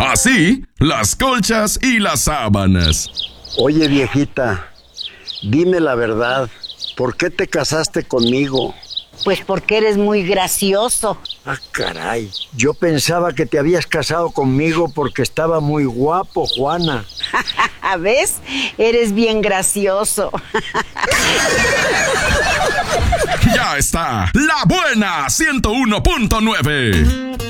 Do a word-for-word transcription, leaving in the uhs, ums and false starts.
Así, las colchas y las sábanas. Oye, viejita, dime la verdad. ¿Por qué te casaste conmigo? Pues porque eres muy gracioso. Ah, caray. Yo pensaba que te habías casado conmigo porque estaba muy guapo, Juana. ¿Ves? Eres bien gracioso. Ya está, La Buena ciento uno punto nueve.